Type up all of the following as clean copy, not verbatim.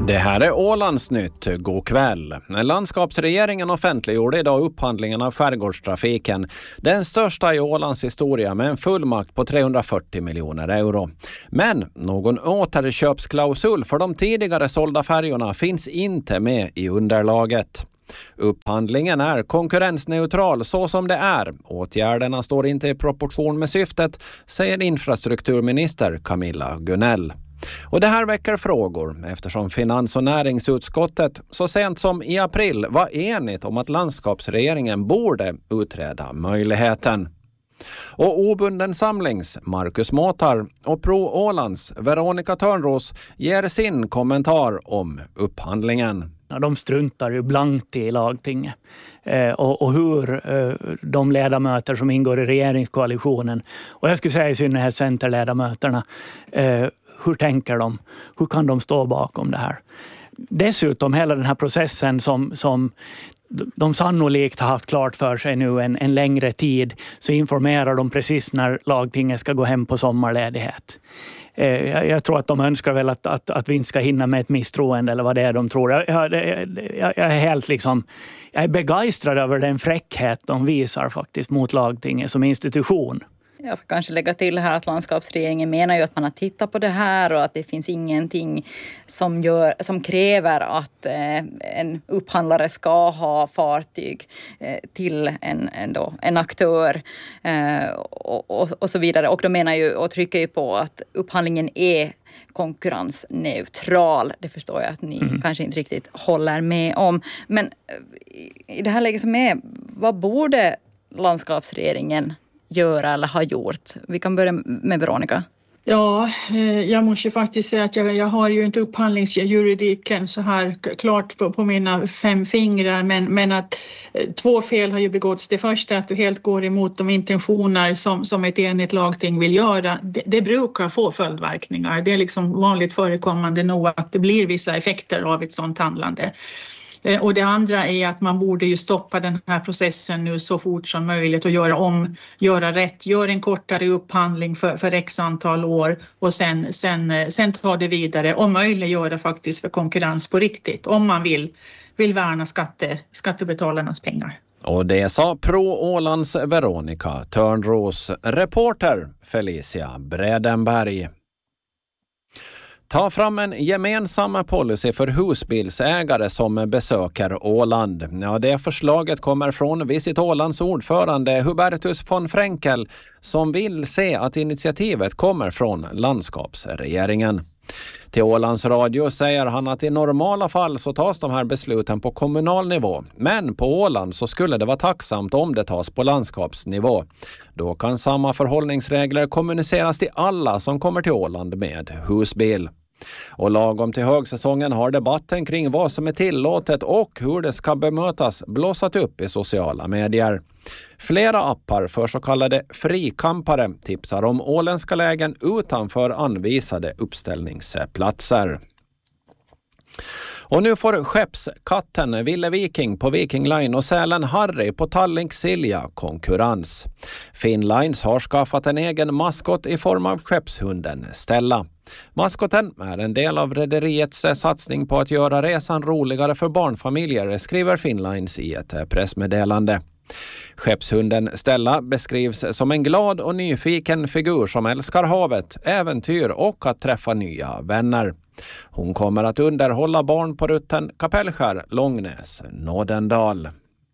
Det här är Ålandsnytt. God kväll. Landskapsregeringen offentliggjorde idag upphandlingen av skärgårdstrafiken. Den största i Ålands historia med en fullmakt på 340 miljoner euro. Men någon återköpsklausul för de tidigare sålda färjorna finns inte med i underlaget. Upphandlingen är konkurrensneutral så som det är. Åtgärderna står inte i proportion med syftet, säger infrastrukturminister Camilla Gunnell. Och det här väcker frågor eftersom finans- och näringsutskottet så sent som i april var enigt om att landskapsregeringen borde utreda möjligheten. Och obunden samlings Marcus Måtar och Pro Ålands Veronica Törnros ger sin kommentar om upphandlingen. De struntar ju blankt i lagtinget och hur de ledamöter som ingår i regeringskoalitionen, och jag skulle säga i synnerhet centerledamöterna, hur tänker de? Hur kan de stå bakom det här? Dessutom hela den här processen som de sannolikt har haft klart för sig nu en längre tid, så informerar de precis när lagtinget ska gå hem på sommarledighet. Jag tror att de önskar väl att vi inte ska hinna med ett misstroende eller vad det är de tror. Jag är helt jag är begeistrad över den fräckhet de visar faktiskt mot lagtinget som institution. Jag ska kanske lägga till här att landskapsregeringen menar ju att man har tittat på det här och att det finns ingenting som kräver att en upphandlare ska ha fartyg till en aktör och så vidare. Och de menar ju och trycker ju på att upphandlingen är konkurrensneutral. Det förstår jag att ni kanske inte riktigt håller med om. Men i det här läget som är, vad borde landskapsregeringen göra eller ha gjort? Vi kan börja med Veronica. Ja, jag måste faktiskt säga att jag har ju inte upphandlingsjuridiken så här klart på mina 5 fingrar, men att 2 fel har ju begåtts. Det första är att du helt går emot de intentioner som ett enigt lagting vill göra. Det brukar få följdverkningar. Det är vanligt förekommande nog att det blir vissa effekter av ett sådant handlande. Och det andra är att man borde ju stoppa den här processen nu så fort som möjligt och göra rätt. Gör en kortare upphandling för x antal år och sen ta det vidare och möjliggöra faktiskt för konkurrens på riktigt om man vill värna skattebetalarnas pengar. Och det sa Pro Ålands Veronica Törnros, reporter Felicia Bredenberg. Ta fram en gemensam policy för husbilsägare som besöker Åland. Ja, det förslaget kommer från Visit Ålands ordförande Hubertus von Frenkel som vill se att initiativet kommer från landskapsregeringen. Till Ålands Radio säger han att i normala fall så tas de här besluten på kommunal nivå. Men på Åland så skulle det vara tacksamt om det tas på landskapsnivå. Då kan samma förhållningsregler kommuniceras till alla som kommer till Åland med husbil. Och lagom till högsäsongen har debatten kring vad som är tillåtet och hur det ska bemötas blossat upp i sociala medier. Flera appar för så kallade frikampare tipsar om åländska lägen utanför anvisade uppställningsplatser. Och nu får skeppskatten Ville Viking på Viking Line och Sälen Harry på Tallink Silja konkurrens. Finnlines har skaffat en egen maskot i form av skeppshunden Stella. Maskoten är en del av rederiets satsning på att göra resan roligare för barnfamiljer, skriver Finnlines i ett pressmeddelande. Skeppshunden Stella beskrivs som en glad och nyfiken figur som älskar havet, äventyr och att träffa nya vänner. Hon kommer att underhålla barn på rutten Kapellskär, Långnäs, Nådendal.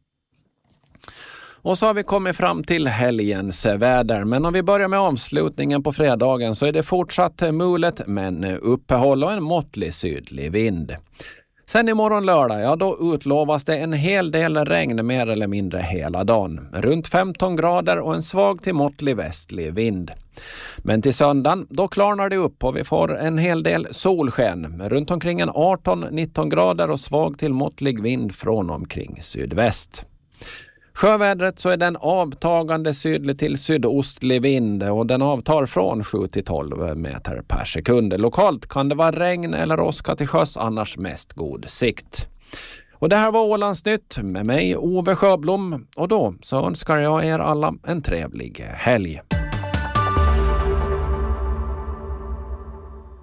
Och så har vi kommit fram till helgens väder. Men om vi börjar med avslutningen på fredagen så är det fortsatt mulet men uppehåll och en måttlig sydlig vind. Sen imorgon lördag, ja då utlovas det en hel del regn mer eller mindre hela dagen. Runt 15 grader och en svag till måttlig västlig vind. Men till söndagen, då klarnar det upp och vi får en hel del solsken. Runt omkring en 18-19 grader och svag till måttlig vind från omkring sydväst. Sjövädret så är den avtagande sydlig till sydostlig vind och den avtar från 7-12 meter per sekund. Lokalt kan det vara regn eller åska till sjöss, annars mest god sikt. Och det här var Ålandsnytt med mig Ove Sjöblom och då så önskar jag er alla en trevlig helg.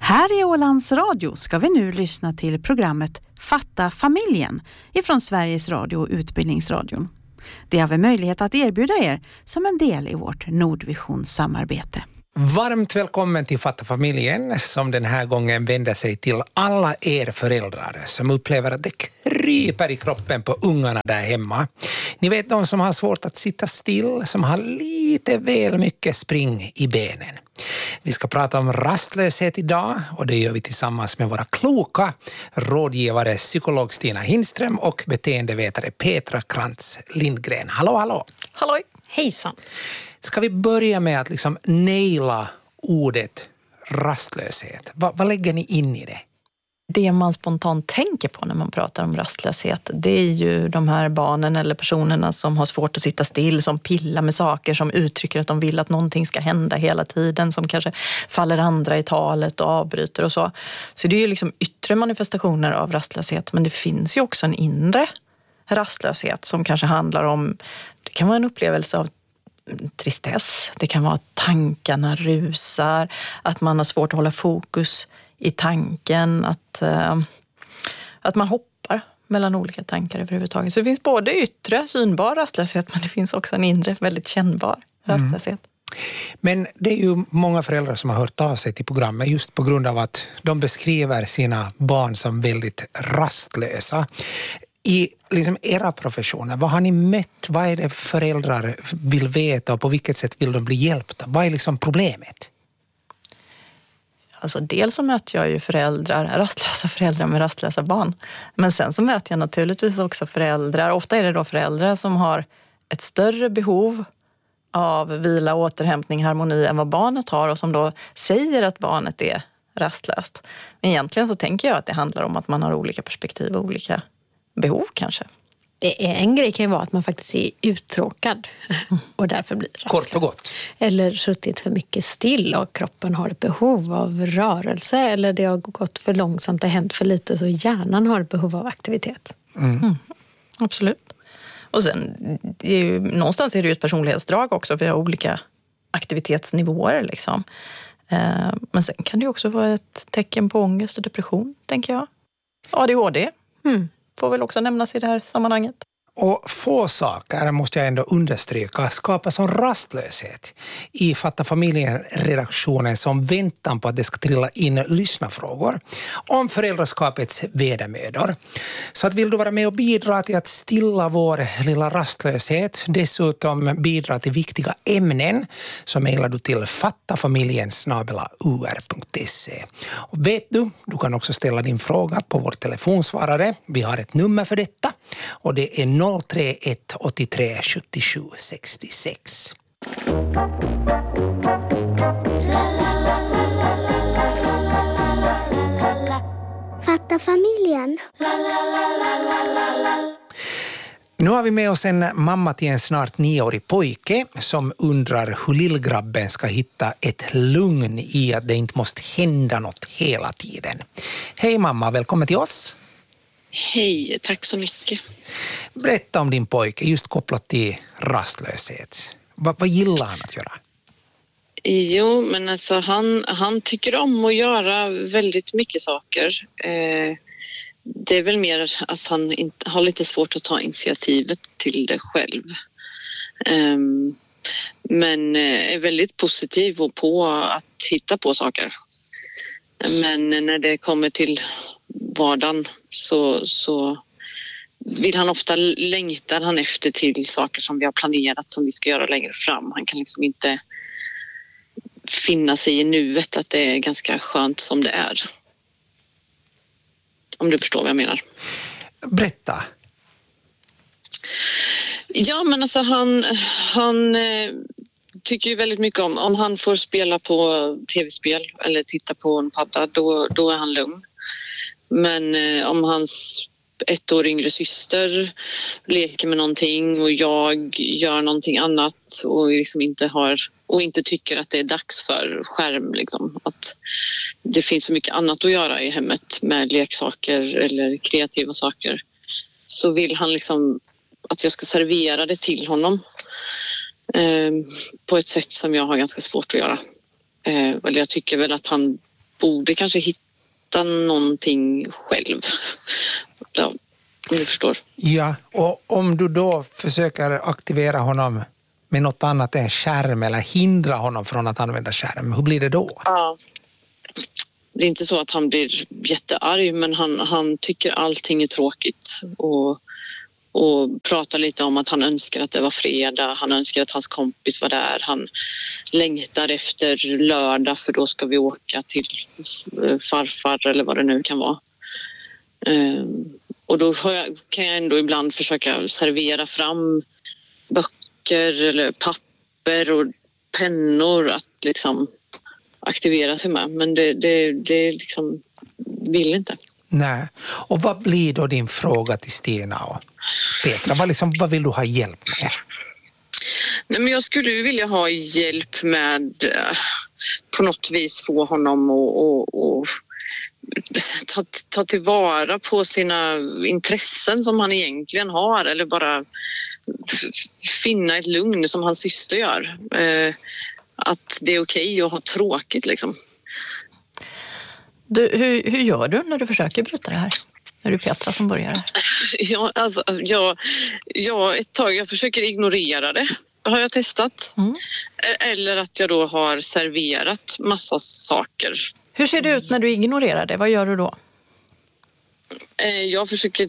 Här i Ålands Radio ska vi nu lyssna till programmet Fatta familjen ifrån Sveriges Radio och Utbildningsradion. Det har vi möjlighet att erbjuda er som en del i vårt Nordvision-samarbete. Varmt välkommen till Fatta familjen som den här gången vänder sig till alla er föräldrar som upplever att det kryper i kroppen på ungarna där hemma. Ni vet de som har svårt att sitta still, som har lite väl mycket spring i benen. Vi ska prata om rastlöshet idag och det gör vi tillsammans med våra kloka rådgivare psykolog Stina Hindström och beteendevetare Petra Krantz Lindgren. Hallå, hallå! Halloj! Hejsan! Ska vi börja med att liksom naila ordet rastlöshet? Vad lägger ni in i det? Det man spontant tänker på när man pratar om rastlöshet, det är ju de här barnen eller personerna som har svårt att sitta still, som pillar med saker, som uttrycker att de vill att någonting ska hända hela tiden, som kanske faller andra i talet och avbryter och så. Så det är ju liksom yttre manifestationer av rastlöshet, men det finns ju också en inre rastlöshet som kanske handlar om, det kan vara en upplevelse av tristess, det kan vara att tankarna rusar, att man har svårt att hålla fokus i tanken, att man hoppar mellan olika tankar överhuvudtaget. Så det finns både yttre, synbar rastlöshet, men det finns också en inre, väldigt kännbar rastlöshet. Men det är ju många föräldrar som har hört av sig till programmet just på grund av att de beskriver sina barn som väldigt rastlösa. I liksom era professioner, vad har ni mött? Vad är det föräldrar vill veta och på vilket sätt vill de bli hjälpta? Vad är liksom problemet? Alltså dels så möter jag ju rastlösa föräldrar med rastlösa barn. Men sen så möter jag naturligtvis också föräldrar, ofta är det då föräldrar som har ett större behov av vila, återhämtning, harmoni än vad barnet har och som då säger att barnet är rastlöst. Men egentligen så tänker jag att det handlar om att man har olika perspektiv och olika behov kanske. En grej kan ju vara att man faktiskt är uttråkad och därför blir rastlös. Kort och gott. Eller suttit för mycket still och kroppen har ett behov av rörelse, eller det har gått för långsamt, det har hänt för lite, så hjärnan har ett behov av aktivitet. Absolut. Och sen, någonstans är det ju ett personlighetsdrag också, för vi har olika aktivitetsnivåer liksom. Men sen kan det ju också vara ett tecken på ångest och depression, tänker jag. ADHD. Får väl också nämnas i det här sammanhanget. Och få saker, måste jag ändå understryka, skapar som rastlöshet i Fatta familjen-redaktionen som väntan på att det ska trilla in lyssnarfrågor om föräldraskapets vedermödor. Så att vill du vara med och bidra till att stilla vår lilla rastlöshet, dessutom bidra till viktiga ämnen, så mejlar du till fattafamiljen@ur.se. Och vet du kan också ställa din fråga på vår telefonsvarare. Vi har ett nummer för detta och det är 031 83 77 66. Fatta familjen. Nu har vi med oss en mamma till en snart 9-årig pojke som undrar hur lillgrabben ska hitta ett lugn i att det inte måste hända något hela tiden. Hej mamma, välkommen till oss. Hej, tack så mycket. Berätta om din pojke just kopplat till rastlöshet. Vad gillar han att göra? Jo, men alltså han tycker om att göra väldigt mycket saker. Det är väl mer att han inte har lite svårt att ta initiativet till det själv. Men är väldigt positiv och på att hitta på saker. Men när det kommer till vardagen så vill han ofta längtar han efter till saker som vi har planerat som vi ska göra längre fram. Han kan liksom inte finna sig i nuet, att det är ganska skönt som det är. Om du förstår vad jag menar. Berätta. Ja, men alltså han tycker ju väldigt mycket om han får spela på tv-spel eller titta på en padda, då är han lugn. Men om hans 1 år yngre syster leker med någonting och jag gör någonting annat och liksom inte tycker att det är dags för skärm, liksom, att det finns så mycket annat att göra i hemmet med leksaker eller kreativa saker, så vill han liksom att jag ska servera det till honom på ett sätt som jag har ganska svårt att göra. Eller jag tycker väl att han borde kanske hitta någonting själv. Ja, om du förstår. Ja, och om du då försöker aktivera honom med något annat än skärm eller hindra honom från att använda skärm, hur blir det då? Ja. Det är inte så att han blir jättearg, men han tycker allting är tråkigt och pratar lite om att han önskar att det var fredag. Han önskar att hans kompis var där. Han längtar efter lördag för då ska vi åka till farfar eller vad det nu kan vara. Och då kan jag ändå ibland försöka servera fram böcker eller papper och pennor att liksom aktivera sig med. Men det liksom vill inte. Nej. Och vad blir då din fråga till Stina och Petra? Vad vill du ha hjälp med? Nej, men jag skulle vilja ha hjälp med på något vis få honom och ta tillvara på sina intressen som han egentligen har, eller bara finna ett lugn som hans syster gör. Att det är okej att ha tråkigt liksom. Hur gör du när du försöker bryta det här? När du är Petra som börjar? Ja, alltså, ett tag jag försöker ignorera det. Har jag testat. Eller att jag då har serverat massa saker. Hur ser det ut när du ignorerar det? Vad gör du då? Jag försöker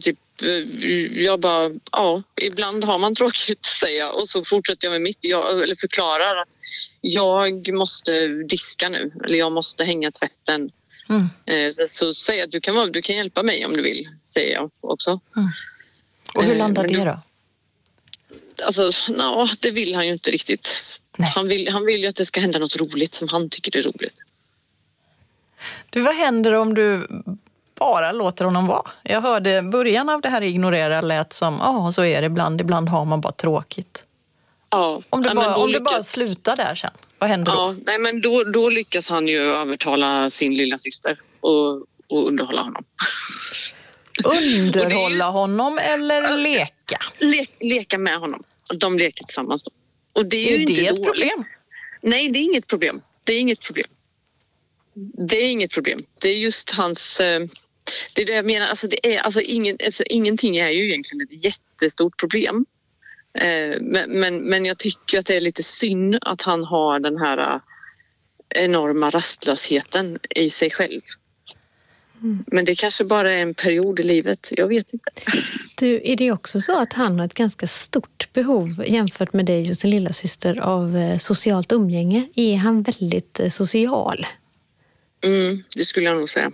ibland har man tråkigt, säger jag. Och så fortsätter jag med mitt. Eller förklarar att jag måste diska nu. Eller jag måste hänga tvätten. Så säger jag att du kan hjälpa mig om du vill, säger jag också. Och hur landar det då? Alltså, det vill han ju inte riktigt. Han vill ju att det ska hända något roligt som han tycker är roligt. Vad händer om du bara låter honom vara? Jag hörde början av det här ignorera lät som, så är det ibland har man bara tråkigt. Ja. Om du bara slutar där sen, vad händer då? Ja, nej, men då lyckas han ju övertala sin lilla syster och underhålla honom. Underhålla honom eller leka? Leka med honom. De leker tillsammans då. Och det är ju inte ett problem? Nej, det är inget problem. Det är inget problem. Det är just hans... Det är det jag menar. Alltså, ingenting är ju egentligen ett jättestort problem. Men jag tycker att det är lite synd att han har den här enorma rastlösheten i sig själv. Men det kanske bara är en period i livet. Jag vet inte. Du, är det också så att han har ett ganska stort behov jämfört med dig och sin lilla syster av socialt umgänge? Är han väldigt social? Det skulle jag nog säga.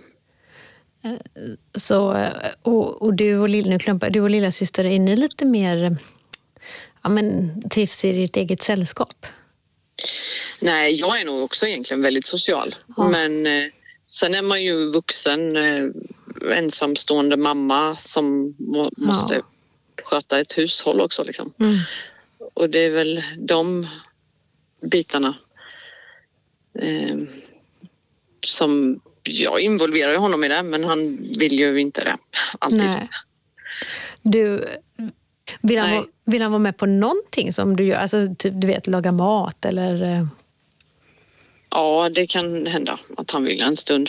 Så, och du och lilla syster, är ni lite mer trivs i ditt eget sällskap? Nej, jag är nog också egentligen väldigt social. Ja. Men sen är man ju vuxen, ensamstående mamma som måste sköta ett hushåll också. Liksom. Och det är väl de bitarna som jag involverar honom i det, men han vill ju inte det alltid. Nej. Du, vill han vara med på någonting som du gör? Alltså, typ, du vet, laga mat eller... Ja, det kan hända att han vill en stund.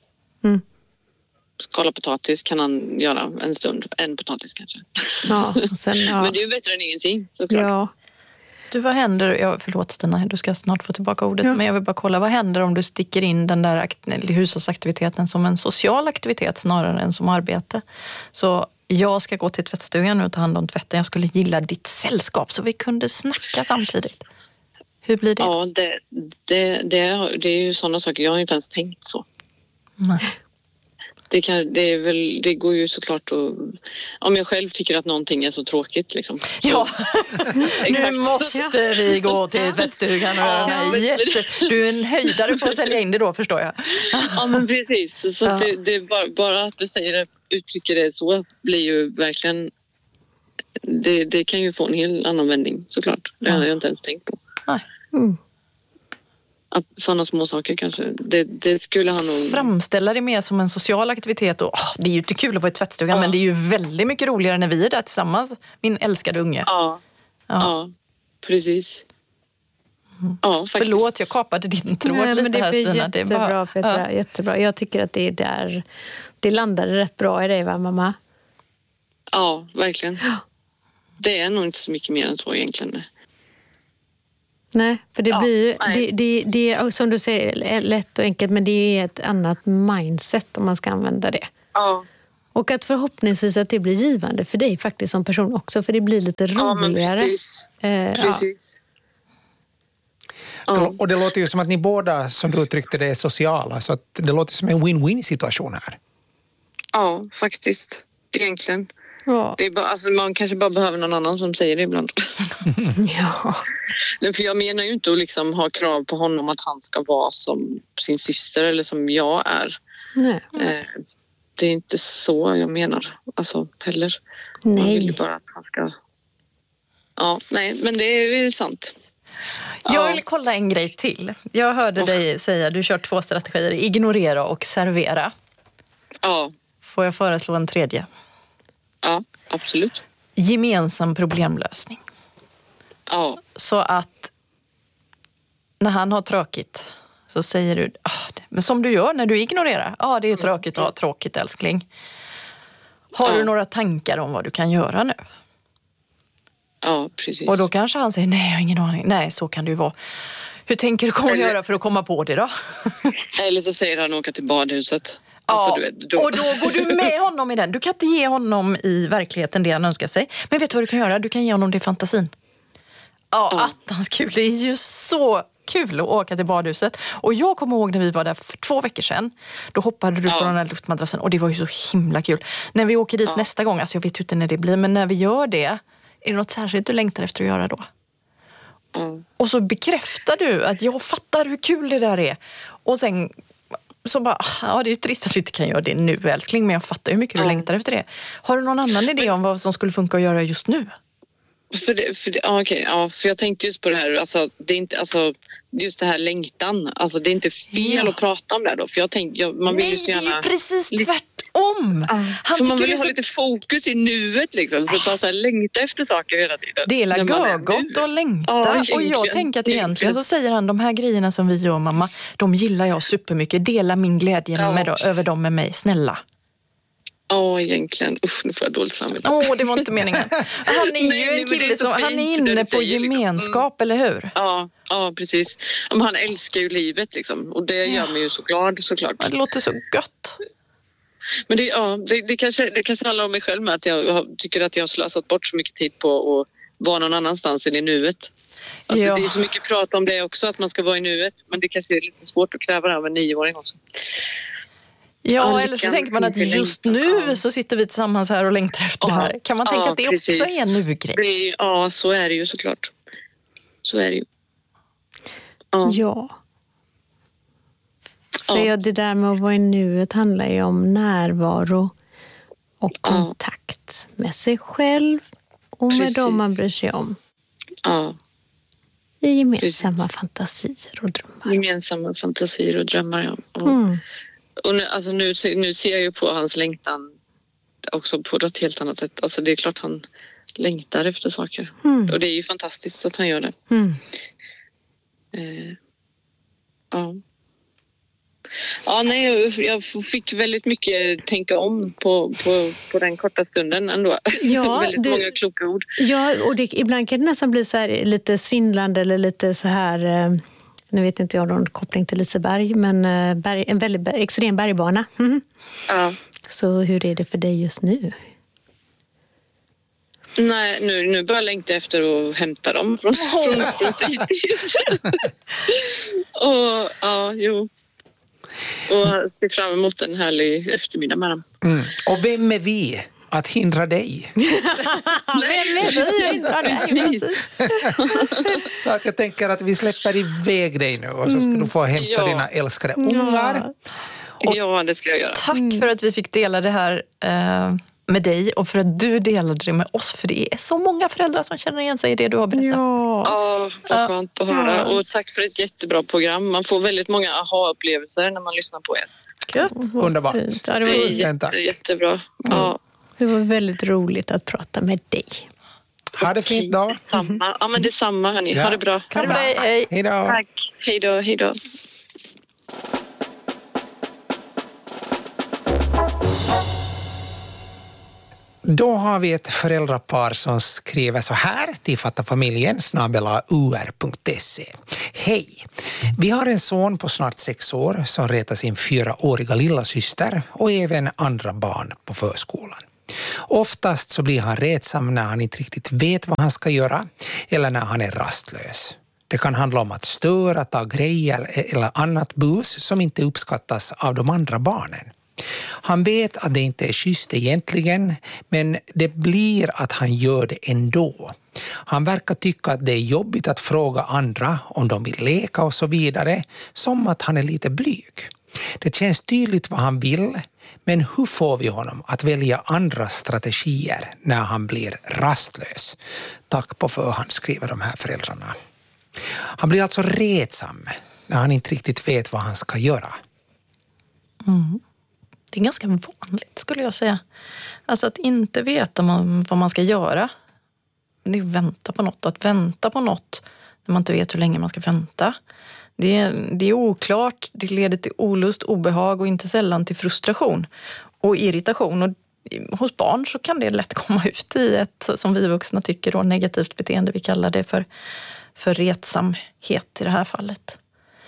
Skala potatis kan han göra en stund. En potatis kanske. Ja, sen, men det är ju bättre än ingenting, såklart. Ja. Du, vad händer, förlåt Stina, du ska snart få tillbaka ordet, men jag vill bara kolla, vad händer om du sticker in den där hushållsaktiviteten som en social aktivitet snarare än som arbete? Så jag ska gå till tvättstugan och ta hand om tvätten, jag skulle gilla ditt sällskap så vi kunde snacka samtidigt. Hur blir det? Ja, det är ju sådana saker, jag har inte ens tänkt så. Nej. Det går ju såklart att... Om jag själv tycker att någonting är så tråkigt liksom. Ja, nu måste vi gå till tvättstugan och du är en höjdare på att sälja in det då, förstår jag. Ja, men precis. Så det är bara att du uttrycker det så blir ju verkligen... Det kan ju få en helt annan vändning, såklart. Det har jag inte ens tänkt på. Nej. Att sådana små saker kanske, det skulle han nog... Framställa det mer som en social aktivitet och det är ju inte kul att vara i tvättstugan, men det är ju väldigt mycket roligare när vi är där tillsammans, min älskade unge. Ja, precis. Ja, faktiskt. Förlåt, jag kapade din tråd lite men det här, blir Stina. jättebra, Petra. Jättebra. Jag tycker att det är där det landade rätt bra i dig, va, mamma? Ja, verkligen. Det är nog inte så mycket mer än så egentligen. Nej, för det blir det är som du säger lätt och enkelt, men det är ett annat mindset om man ska använda det. Ja. Och att förhoppningsvis att det blir givande för dig faktiskt som person också, för det blir lite roligare. Ja, precis. Ja. Och det låter ju som att ni båda, som du uttryckte det, är sociala, så att det låter som en win-win situation här. Ja, faktiskt. Egentligen. Ja. Det är bara, alltså, man kanske bara behöver någon annan som säger det ibland. Ja. För jag menar ju inte att liksom ha krav på honom att han ska vara som sin syster eller som jag är. Nej. Det är inte så jag menar. Alltså, heller. Nej. Man vill ju bara att han ska... Ja, nej, men det är ju sant. Jag vill kolla en grej till. Jag hörde dig säga, du kör 2 strategier, ignorera och servera. Ja. Får jag föreslå en tredje? Ja, absolut. Gemensam problemlösning. Ja. Så att när han har tråkigt så säger du, men som du gör när du ignorerar. Det är ju tråkigt att ha tråkigt, älskling. Har du några tankar om vad du kan göra nu? Ja, precis. Och då kanske han säger, nej, jag har ingen aning. Nej, så kan det ju vara. Hur tänker du komma att göra för att komma på det då? Eller så säger han åka till badhuset. Ja, och då går du med honom i den. Du kan inte ge honom i verkligheten det han önskar sig. Men vet du vad du kan göra? Du kan ge honom det i fantasin. Attans kul. Det är ju så kul att åka till badhuset. Och jag kommer ihåg när vi var där för 2 veckor sedan. Då hoppade du på den här luftmadrassen. Och det var ju så himla kul. När vi åker dit nästa gång, alltså jag vet inte när det blir. Men när vi gör det, är det något särskilt du längtar efter att göra då? Och så bekräftar du att jag fattar hur kul det där är. Och sen så bara, det är ju trist att vi inte kan göra det nu, älskling. Men jag fattar hur mycket du längtar efter det. Har du någon annan idé om vad som skulle funka att göra just nu? För jag tänkte just på det här, alltså, det är inte, alltså, just det här längtan, alltså det är inte fel att prata om det då, för jag tänkte, man vill ju så gärna... Nej, det är precis tvärtom! För man vill ju ha lite fokus i nuet liksom, så att man så här längtar efter saker hela tiden. Det är gott och längta, och jag tänker att egentligen så säger han, de här grejerna som vi gör, mamma, de gillar jag supermycket, dela min glädje över dem med mig, snälla. Egentligen. Nu får jag dåligt samvete. Det var inte meningen. Han är ju en kille som, han är inne på gemenskap, eller hur? Ja, precis. Men han älskar ju livet liksom. Och det gör mig ju så glad, såklart. Det låter så gött. Men det kanske handlar om mig själv med att jag tycker att jag har slösat bort så mycket tid på att vara någon annanstans än i nuet. Att det är så mycket prat om det också, att man ska vara i nuet. Men det kanske är lite svårt att kräva det av en 9-åring också. Ja, eller så tänker man att just nu så sitter vi tillsammans här och längtar efter det här. Kan man tänka att det också är en nu-grej? Så är det ju såklart. Så är det ju. Ja. För det där med att vara i nuet handlar ju om närvaro och kontakt med sig själv och med dem man bryr sig om. I gemensamma fantasier och drömmar. Gemensamma fantasier och drömmar, Och nu ser jag ju på hans längtan också på ett helt annat sätt. Alltså det är klart han längtar efter saker. Och det är ju fantastiskt att han gör det. Jag fick väldigt mycket tänka om på den korta stunden ändå. Väldigt många kloka ord. Ja, och ibland kan det nästan bli så här lite svindlande eller lite så här... Nu vet inte jag någon koppling till Liseberg, men en väldigt extrem bergbana. Så hur är det för dig just nu? Nej, nu börjar jag längta efter att hämta dem från fritids. Och se fram emot en härlig eftermiddag med dem. Och vem är vi att hindra dig? Så att jag tänker att vi släpper iväg dig nu och så ska du få hämta dina älskade ungar. Ja, det ska jag göra. Tack för att vi fick dela det här med dig och för att du delade det med oss, för det är så många föräldrar som känner igen sig i det du har berättat. Vad skönt att höra. Och tack för ett jättebra program. Man får väldigt många aha-upplevelser när man lyssnar på er. Gött. Underbart. Det är jättebra. Det var väldigt roligt att prata med dig. Ha det fint då. Samma. Ja, men det är samma, hörni. Ja. Ha det bra. Ha det bra. Hej. Hej då. Tack. Hej då. Hej då. Då har vi ett föräldrapar som skriver så här till fattafamiljen@ur.se. Hej! Vi har en son på snart 6 år som retar sin 4-åriga lilla syster och även andra barn på förskolan. Oftast så blir han retsam när han inte riktigt vet vad han ska göra eller när han är rastlös. Det kan handla om att störa, ta grejer eller annat bus som inte uppskattas av de andra barnen. Han vet att det inte är schysst egentligen, men det blir att han gör det ändå. Han verkar tycka att det är jobbigt att fråga andra om de vill leka och så vidare, som att han är lite blyg. Det känns tydligt vad han vill, men hur får vi honom att välja andra strategier när han blir rastlös? Tack på förhand, skriver de här föräldrarna. Han blir alltså retsam när han inte riktigt vet vad han ska göra. Mm. Det är ganska vanligt, skulle jag säga. Alltså att inte veta vad man ska göra. Det är att vänta på något. Att vänta på något när man inte vet hur länge man ska vänta. Det är oklart, det leder till olust, obehag och inte sällan till frustration och irritation. Och hos barn så kan det lätt komma ut i ett, som vi vuxna tycker, då, negativt beteende. Vi kallar det för retsamhet i det här fallet.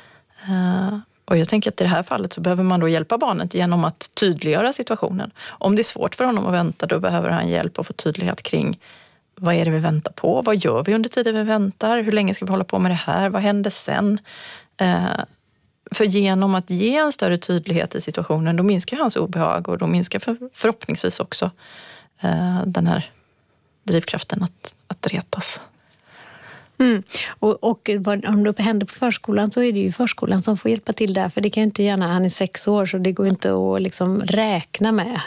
Och jag tänker att i det här fallet så behöver man då hjälpa barnet genom att tydliggöra situationen. Om det är svårt för honom att vänta, då behöver han hjälp och få tydlighet kring vad är det vi väntar på? Vad gör vi under tiden vi väntar? Hur länge ska vi hålla på med det här? Vad händer sen? För genom att ge en större tydlighet i situationen, då minskar hans obehag och då minskar förhoppningsvis också den här drivkraften att retas. Mm. Och om det händer på förskolan så är det ju förskolan som får hjälpa till där. För det kan ju inte gärna, han är 6 år så det går inte att liksom räkna med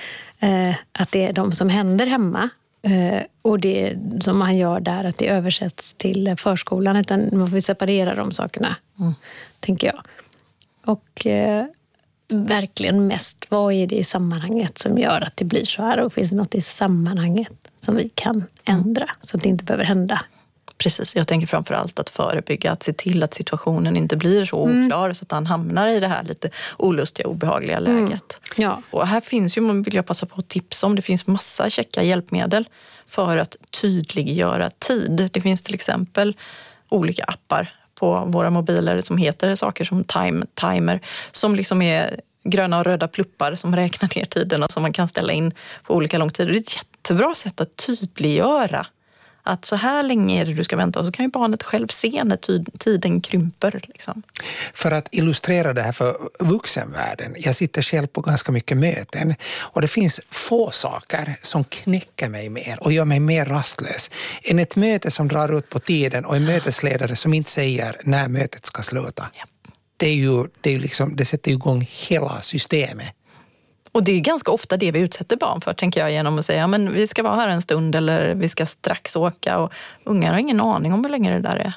att det är de som händer hemma. Och det som man gör där, att det översätts till förskolan, utan man får separera de sakerna, tänker jag. Och verkligen mest, vad är det i sammanhanget som gör att det blir så här? Och finns det något i sammanhanget som vi kan ändra så att det inte behöver hända? Precis, jag tänker framförallt att förebygga, att se till att situationen inte blir så oklar så att han hamnar i det här lite olustiga, obehagliga läget. Ja. Och här finns ju, man vill jag passa på att tipsa om, det finns massa checka hjälpmedel för att tydliggöra tid. Det finns till exempel olika appar på våra mobiler som heter saker som timer, som liksom är gröna och röda pluppar som räknar ner tiderna som man kan ställa in på olika lång tid. Det är ett jättebra sätt att tydliggöra att så här länge är det du ska vänta, och så kan ju barnet själv se när tiden krymper. Liksom. För att illustrera det här för vuxenvärlden, jag sitter själv på ganska mycket möten och det finns få saker som knäcker mig mer och gör mig mer rastlös än ett möte som drar ut på tiden och en mötesledare som inte säger när mötet ska sluta. Ja. Det är ju liksom, det sätter igång hela systemet. Och det är ganska ofta det vi utsätter barn för, tänker jag, genom att säga men vi ska vara här en stund eller vi ska strax åka, och ungar har ingen aning om hur länge det där är.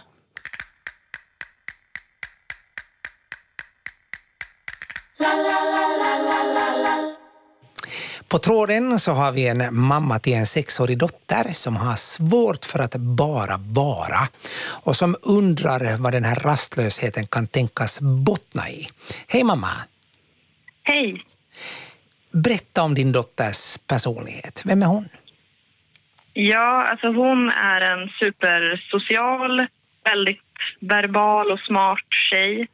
På tråden så har vi en mamma till en 6-årig dotter som har svårt för att bara vara och som undrar vad den här rastlösheten kan tänkas bottna i. Hej mamma! Hej! Berätta om din dotters personlighet. Vem är hon? Ja, alltså hon är en supersocial, väldigt verbal och smart tjej.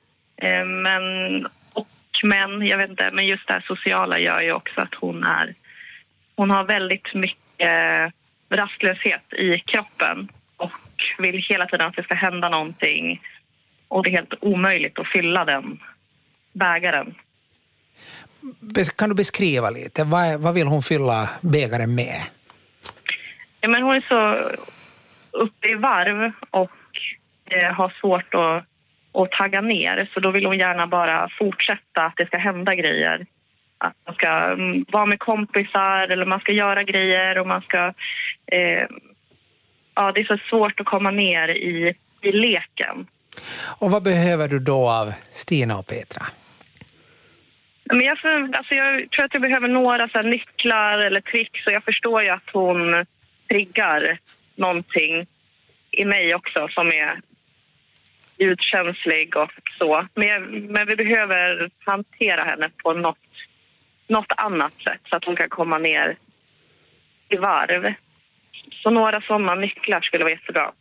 Men jag vet inte, men just det här sociala gör ju också att hon har väldigt mycket rastlöshet i kroppen och vill hela tiden att det ska hända någonting, och det är helt omöjligt att fylla den bägaren. Kan du beskriva lite? Vad vill hon fylla bägaren med? Ja, men hon är så uppe i varv och har svårt att tagga ner. Så då vill hon gärna bara fortsätta att det ska hända grejer. Att man ska vara med kompisar eller man ska göra grejer och man ska... det är så svårt att komma ner i leken. Och vad behöver du då av Stina och Petra? Men jag tror att jag behöver några så här nycklar eller tricks, och jag förstår ju att hon triggar någonting i mig också som är ljudkänslig och så. Men vi behöver hantera henne på något annat sätt så att hon kan komma ner i varv. Så några sådana nycklar skulle vara jättebra.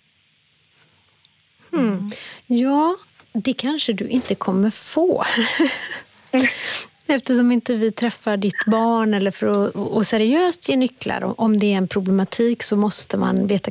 Ja, det kanske du inte kommer få. Eftersom inte vi träffar ditt barn eller för att seriöst ge nycklar. Om det är en problematik så måste man veta